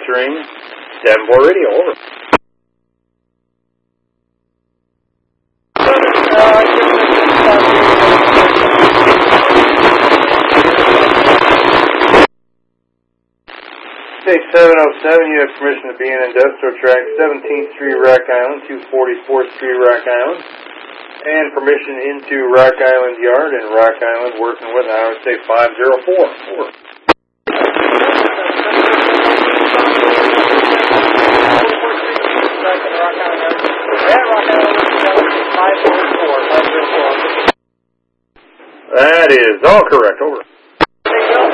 answering Davenport Radio, over. 707, you have permission to be in industrial track 17th Street, Rock Island, 244th Street, Rock Island, and permission into Rock Island Yard in Rock Island, working with, I would say, 504. Over. That is all correct, over.